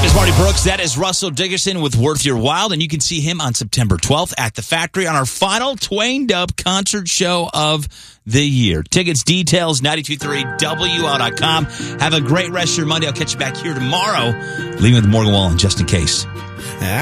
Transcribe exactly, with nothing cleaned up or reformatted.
is Marty Brooks. That is Russell Dickerson with Worth Your While. And you can see him on September twelfth at the Factory on our final Twain Dub concert show of the year. Tickets, details, nine two three W L dot com. Have a great rest of your Monday. I'll catch you back here tomorrow. Leaving with Morgan Wallen just in case.